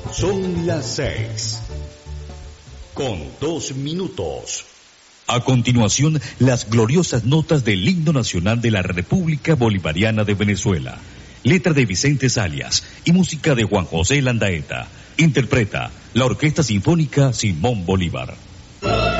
Son las 6:02. A continuación, las gloriosas notas del himno nacional de la República Bolivariana de Venezuela. Letra de Vicente Salias y música de Juan José Landaeta. Interpreta la Orquesta Sinfónica Simón Bolívar.